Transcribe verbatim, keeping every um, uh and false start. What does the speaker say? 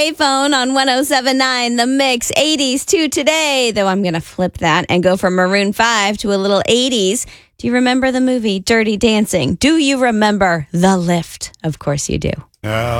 Phone on one oh seven point nine, The Mix, eighties to today. Though I'm going to flip that and go from Maroon five to a little eighties. Do you remember the movie Dirty Dancing? Do you remember The Lift? Of course you do. Now